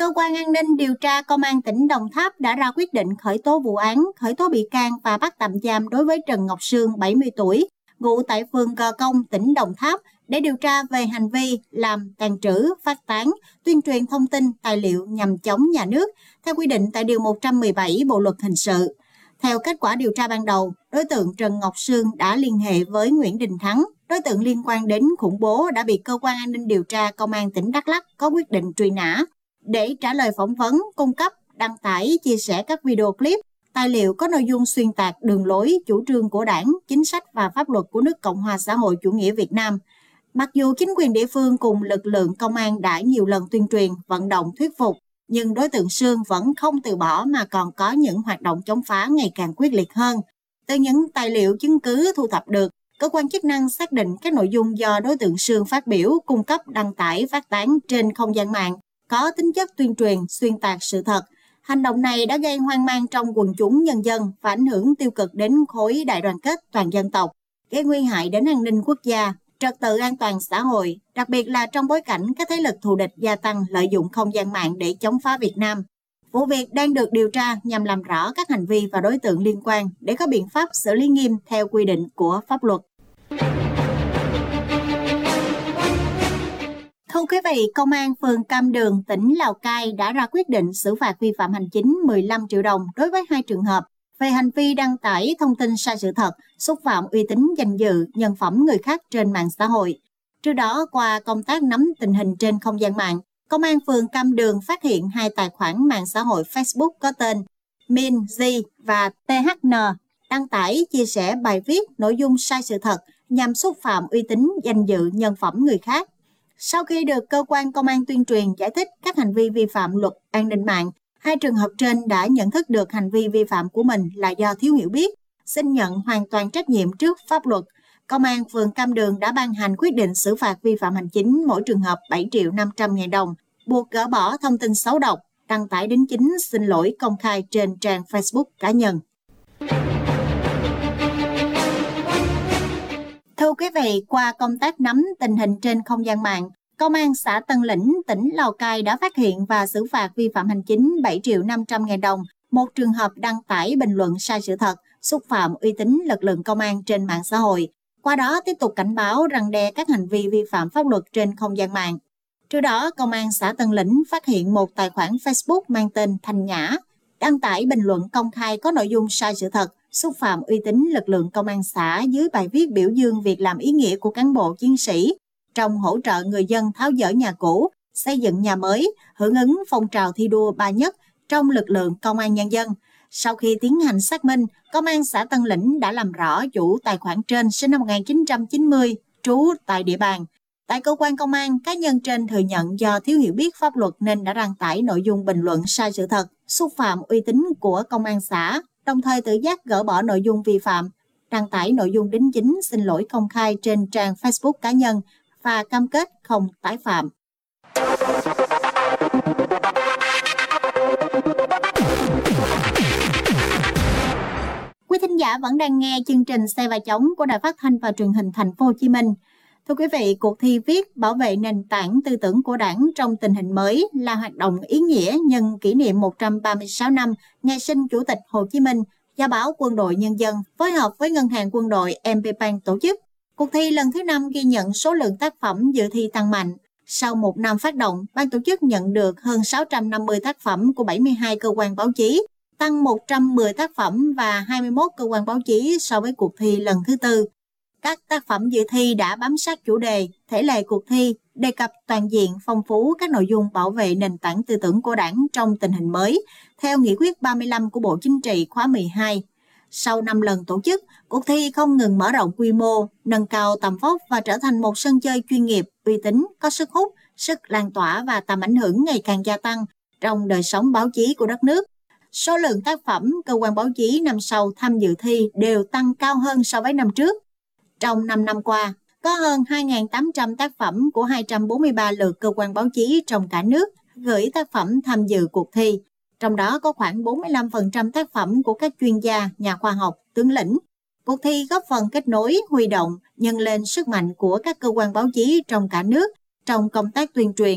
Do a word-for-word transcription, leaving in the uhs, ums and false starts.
Cơ quan an ninh điều tra Công an tỉnh Đồng Tháp đã ra quyết định khởi tố vụ án, khởi tố bị can và bắt tạm giam đối với Trần Ngọc Sương, bảy mươi tuổi, ngụ tại phường Gò Công, tỉnh Đồng Tháp, để điều tra về hành vi làm, tàng trữ, phát tán, tuyên truyền thông tin, tài liệu nhằm chống nhà nước, theo quy định tại Điều một trăm mười bảy Bộ Luật Hình sự. Theo kết quả điều tra ban đầu, đối tượng Trần Ngọc Sương đã liên hệ với Nguyễn Đình Thắng, đối tượng liên quan đến khủng bố đã bị Cơ quan an ninh điều tra Công an tỉnh Đắk Lắk có quyết định truy nã. Để trả lời phỏng vấn, cung cấp, đăng tải, chia sẻ các video clip, tài liệu có nội dung xuyên tạc đường lối, chủ trương của Đảng, chính sách và pháp luật của nước Cộng hòa xã hội chủ nghĩa Việt Nam. Mặc dù chính quyền địa phương cùng lực lượng công an đã nhiều lần tuyên truyền, vận động thuyết phục, nhưng đối tượng Sương vẫn không từ bỏ mà còn có những hoạt động chống phá ngày càng quyết liệt hơn. Từ những tài liệu chứng cứ thu thập được, cơ quan chức năng xác định các nội dung do đối tượng Sương phát biểu, cung cấp, đăng tải, phát tán trên không gian mạng có tính chất tuyên truyền, xuyên tạc sự thật. Hành động này đã gây hoang mang trong quần chúng nhân dân và ảnh hưởng tiêu cực đến khối đại đoàn kết toàn dân tộc, gây nguy hại đến an ninh quốc gia, trật tự an toàn xã hội, đặc biệt là trong bối cảnh các thế lực thù địch gia tăng lợi dụng không gian mạng để chống phá Việt Nam. Vụ việc đang được điều tra nhằm làm rõ các hành vi và đối tượng liên quan để có biện pháp xử lý nghiêm theo quy định của pháp luật. Thưa quý vị, Công an phường Cam Đường, tỉnh Lào Cai đã ra quyết định xử phạt vi phạm hành chính mười lăm triệu đồng đối với hai trường hợp về hành vi đăng tải thông tin sai sự thật, xúc phạm uy tín danh dự, nhân phẩm người khác trên mạng xã hội. Trước đó, qua công tác nắm tình hình trên không gian mạng, Công an phường Cam Đường phát hiện hai tài khoản mạng xã hội Facebook có tên Min G và tê hát en đăng tải, chia sẻ bài viết nội dung sai sự thật nhằm xúc phạm uy tín, danh dự, nhân phẩm người khác. Sau khi được cơ quan công an tuyên truyền giải thích các hành vi vi phạm luật an ninh mạng, hai trường hợp trên đã nhận thức được hành vi vi phạm của mình là do thiếu hiểu biết, xin nhận hoàn toàn trách nhiệm trước pháp luật. Công an phường Cam Đường đã ban hành quyết định xử phạt vi phạm hành chính mỗi trường hợp bảy triệu năm trăm ngàn đồng, buộc gỡ bỏ thông tin xấu độc, đăng tải đính chính xin lỗi công khai trên trang Facebook cá nhân. Thưa quý vị, qua công tác nắm tình hình trên không gian mạng, Công an xã Tân Lĩnh, tỉnh Lào Cai đã phát hiện và xử phạt vi phạm hành chính bảy triệu năm trăm ngàn đồng một trường hợp đăng tải bình luận sai sự thật, xúc phạm uy tín lực lượng công an trên mạng xã hội. Qua đó tiếp tục cảnh báo răn đe các hành vi vi phạm pháp luật trên không gian mạng. Trước đó, Công an xã Tân Lĩnh phát hiện một tài khoản Facebook mang tên Thanh Nhã đăng tải bình luận công khai có nội dung sai sự thật, xúc phạm uy tín lực lượng công an xã dưới bài viết biểu dương việc làm ý nghĩa của cán bộ chiến sĩ trong hỗ trợ người dân tháo dỡ nhà cũ, xây dựng nhà mới, hưởng ứng phong trào thi đua ba nhất trong lực lượng công an nhân dân. Sau khi tiến hành xác minh, Công an xã Tân Lĩnh đã làm rõ chủ tài khoản trên sinh năm một nghìn chín trăm chín mươi, trú tại địa bàn. Tại cơ quan công an, cá nhân trên thừa nhận do thiếu hiểu biết pháp luật nên đã đăng tải nội dung bình luận sai sự thật, xúc phạm uy tín của công an xã, đồng thời tự giác gỡ bỏ nội dung vi phạm, đăng tải nội dung đính chính xin lỗi công khai trên trang Facebook cá nhân và cam kết không tái phạm. Quý thính giả vẫn đang nghe chương trình Xe và Chống của Đài Phát thanh và Truyền hình Thành phố Hồ Chí Minh. Thưa quý vị, cuộc thi viết bảo vệ nền tảng tư tưởng của Đảng trong tình hình mới là hoạt động ý nghĩa nhân kỷ niệm một trăm ba mươi sáu năm ngày sinh Chủ tịch Hồ Chí Minh do báo Quân đội Nhân dân phối hợp với Ngân hàng Quân đội em pê Bank tổ chức. Cuộc thi lần thứ năm ghi nhận số lượng tác phẩm dự thi tăng mạnh. Sau một năm phát động, ban tổ chức nhận được hơn sáu trăm năm mươi tác phẩm của bảy mươi hai cơ quan báo chí, tăng một trăm mười tác phẩm và hai mươi mốt cơ quan báo chí so với cuộc thi lần thứ tư. Các tác phẩm dự thi đã bám sát chủ đề, thể lệ cuộc thi, đề cập toàn diện phong phú các nội dung bảo vệ nền tảng tư tưởng của Đảng trong tình hình mới, theo nghị quyết ba mươi lăm của Bộ Chính trị khóa mười hai. Sau năm lần tổ chức, cuộc thi không ngừng mở rộng quy mô, nâng cao tầm vóc và trở thành một sân chơi chuyên nghiệp, uy tín, có sức hút, sức lan tỏa và tầm ảnh hưởng ngày càng gia tăng trong đời sống báo chí của đất nước. Số lượng tác phẩm, cơ quan báo chí năm sau tham dự thi đều tăng cao hơn so với năm trước. Trong năm năm qua, có hơn hai nghìn tám trăm tác phẩm của hai trăm bốn mươi ba lượt cơ quan báo chí trong cả nước gửi tác phẩm tham dự cuộc thi. Trong đó có khoảng bốn mươi lăm phần trăm tác phẩm của các chuyên gia, nhà khoa học, tướng lĩnh. Cuộc thi góp phần kết nối, huy động, nhân lên sức mạnh của các cơ quan báo chí trong cả nước trong công tác tuyên truyền,